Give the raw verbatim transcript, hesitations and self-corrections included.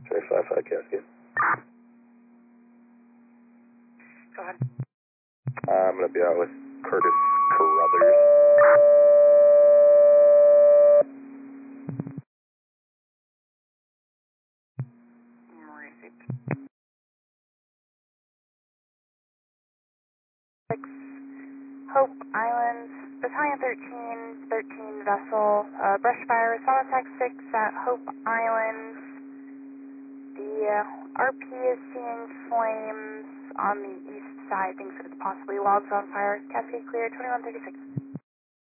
Sorry, five five Cascade. Go ahead. Uh, I'm going to be out with Curtis Carruthers. Received. Six, Hope Islands, Battalion thirteen, thirteen vessel, uh, brush fire, Sonotech six at Hope Islands. The uh, R P is seeing flames on the east side, thinks that it's possibly wild zone fire. Cascade clear, twenty-one thirty-six.